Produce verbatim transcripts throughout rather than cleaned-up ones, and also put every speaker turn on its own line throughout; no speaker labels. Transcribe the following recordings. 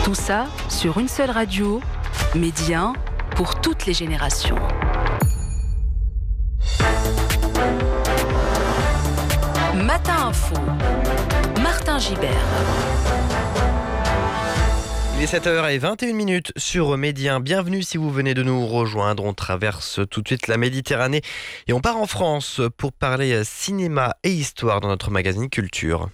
Tout ça sur une seule radio, Média pour toutes les générations. Matin Info, Martin Gibert.
Il est sept heures vingt et une minutes sur Média. Bienvenue si vous venez de nous rejoindre. On traverse tout de suite la Méditerranée et on part en France pour parler cinéma et histoire dans notre magazine Culture.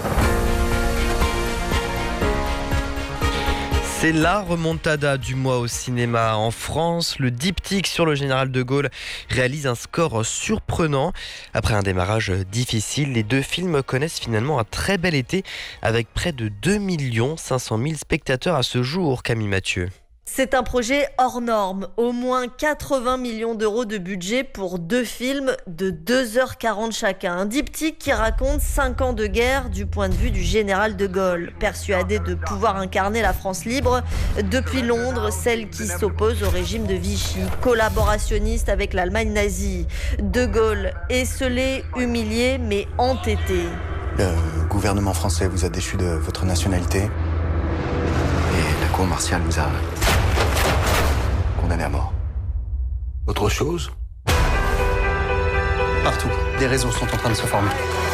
C'est la remontada du mois au cinéma en France. Le diptyque sur le général de Gaulle réalise un score surprenant. Après un démarrage difficile, les deux films connaissent finalement un très bel été avec près de deux millions cinq cent mille spectateurs à ce jour, Camille Mathieu.
C'est un projet hors norme, au moins quatre-vingts millions d'euros de budget pour deux films de deux heures quarante chacun. Un diptyque qui raconte cinq ans de guerre du point de vue du général de Gaulle, persuadé de pouvoir incarner la France libre depuis Londres, celle qui s'oppose au régime de Vichy, collaborationniste avec l'Allemagne nazie. De Gaulle, esseulé, humilié, mais entêté.
Le gouvernement français vous a déchu de votre nationalité et la cour martiale vous a condamné à mort.
Autre chose ?
Partout, des réseaux sont en train de se former.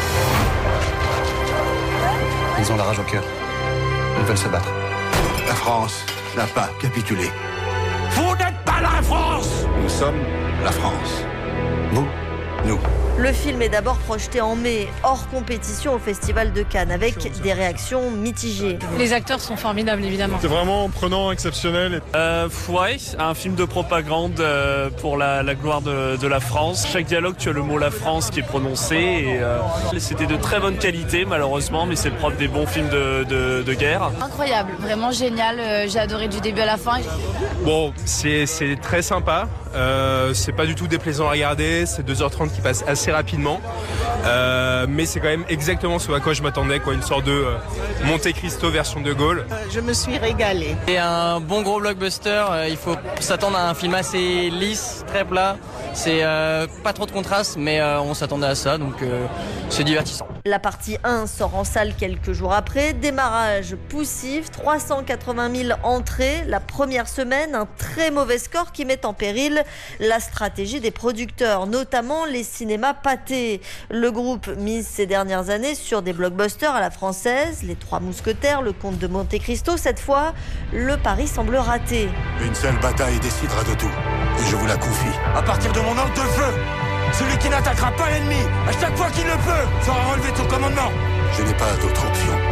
Ils ont la rage au cœur. Ils veulent se battre.
La France n'a pas capitulé. Vous n'êtes pas la France ! Nous sommes la France. Vous, nous.
Le film est d'abord projeté en mai, hors compétition au Festival de Cannes, avec des réactions mitigées.
Les acteurs sont formidables, évidemment.
C'est vraiment prenant, exceptionnel.
Euh, ouais, un film de propagande euh, pour la, la gloire de, de la France. Chaque dialogue, tu as le mot la France qui est prononcé. Et, euh, c'était de très bonne qualité, malheureusement, mais c'est le propre des bons films de, de, de guerre.
Incroyable, vraiment génial. Euh, j'ai adoré du début à la fin.
Bon, c'est, c'est très sympa. Euh, c'est pas du tout déplaisant à regarder. C'est deux heures trente qui passent assez rapidement, euh, mais c'est quand même exactement ce à quoi je m'attendais, quoi, une sorte de euh, Monte Cristo version de Gaulle.
Je me suis régalé.
Et un bon gros blockbuster, euh, il faut s'attendre à un film assez lisse, très plat. C'est euh, pas trop de contraste, mais euh, on s'attendait à ça, donc euh, c'est divertissant.
La partie un sort en salle quelques jours après. Démarrage poussif, trois cent quatre-vingt mille entrées la première semaine. Un très mauvais score qui met en péril la stratégie des producteurs, notamment les cinémas pâtés. Le groupe mise ces dernières années sur des blockbusters à la française, Les Trois Mousquetaires, Le Comte de Monte Cristo. Cette fois, le pari semble raté.
Une seule bataille décidera de tout, et je vous la confie. À partir de mon ordre de feu, celui qui n'attaquera pas l'ennemi, à chaque fois qu'il le peut, fera relever ton commandement. Je n'ai pas d'autre option. Feu !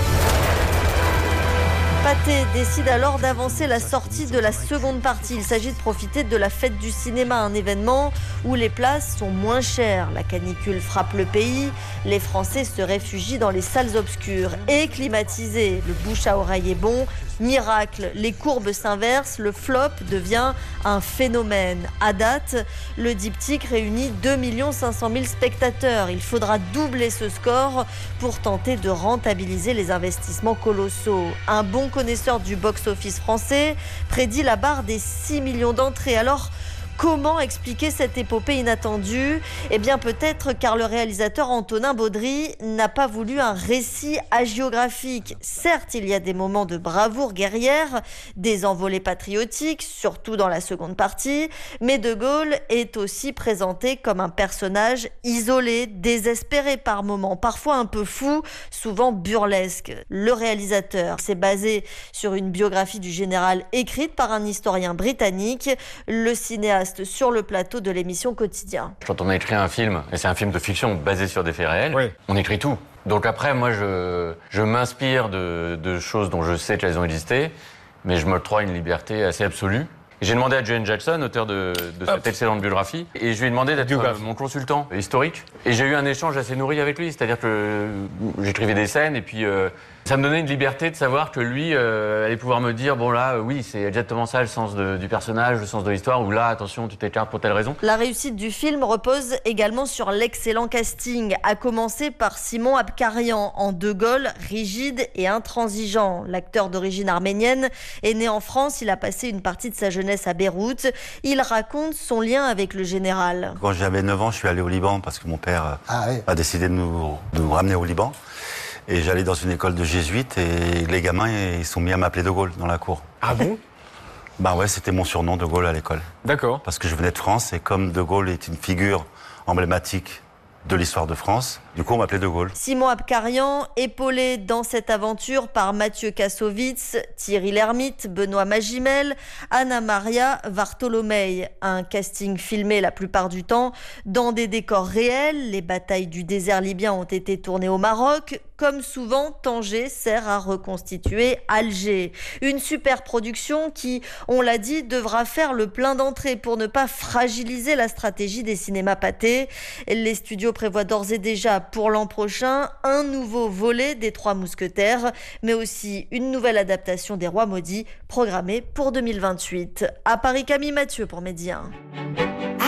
Pathé décide alors d'avancer la sortie de la seconde partie. Il s'agit de profiter de la fête du cinéma, un événement où les places sont moins chères. La canicule frappe le pays, les Français se réfugient dans les salles obscures et climatisées. Le bouche à oreille est bon. Miracle, les courbes s'inversent, le flop devient un phénomène. À date, le diptyque réunit deux millions cinq cent mille spectateurs. Il faudra doubler ce score pour tenter de rentabiliser les investissements colossaux. Un bon connaisseur du box-office français prédit la barre des six millions d'entrées. Alors, comment expliquer cette épopée inattendue ? Eh bien peut-être car le réalisateur Antonin Baudry n'a pas voulu un récit hagiographique. Certes, il y a des moments de bravoure guerrière, des envolées patriotiques, surtout dans la seconde partie, mais De Gaulle est aussi présenté comme un personnage isolé, désespéré par moments, parfois un peu fou, souvent burlesque. Le réalisateur s'est basé sur une biographie du général écrite par un historien britannique. Le cinéaste sur le plateau de l'émission Quotidien.
Quand on a écrit un film, et c'est un film de fiction basé sur des faits réels, oui. On écrit tout. Donc après, moi, je, je m'inspire de, de choses dont je sais qu'elles ont existé, mais je m'octroie une liberté assez absolue. J'ai demandé à Jane Jackson, auteur de, de cette excellente biographie, et je lui ai demandé d'être euh, mon consultant historique. Et j'ai eu un échange assez nourri avec lui, c'est-à-dire que j'écrivais des scènes, et puis euh, ça me donnait une liberté de savoir que lui euh, allait pouvoir me dire, bon là, oui, c'est exactement ça le sens de, du personnage, le sens de l'histoire, ou là, attention, tu t'écartes pour telle raison.
La réussite du film repose également sur l'excellent casting, à commencer par Simon Abkarian, en De Gaulle, rigide et intransigeant. L'acteur d'origine arménienne est né en France, il a passé une partie de sa jeunesse à Beyrouth. Il raconte son lien avec le général.
Quand j'avais neuf ans, je suis allé au Liban parce que mon père
ah, ouais.
a décidé de nous, de nous ramener au Liban.
Et j'allais dans une école de jésuites et les gamins, ils sont mis à m'appeler De Gaulle dans la cour.
Ah bon?
Bah ouais, c'était mon surnom, De Gaulle, à l'école.
D'accord.
Parce que je venais de France et comme De Gaulle est une figure emblématique de l'histoire de France, du coup on m'appelait De Gaulle.
Simon Abkarian, épaulé dans cette aventure par Mathieu Kassovitz, Thierry Lhermitte, Benoît Magimel, Anna Maria Vartolomei. Un casting filmé la plupart du temps dans des décors réels. Les batailles du désert libyen ont été tournées au Maroc. Comme souvent, Tanger sert à reconstituer Alger. Une super production qui, on l'a dit, devra faire le plein d'entrées pour ne pas fragiliser la stratégie des cinémas pâtés. Les studios prévoient d'ores et déjà pour l'an prochain un nouveau volet des Trois Mousquetaires, mais aussi une nouvelle adaptation des Rois Maudits programmée pour deux mille vingt-huit. À Paris, Camille Mathieu pour Média.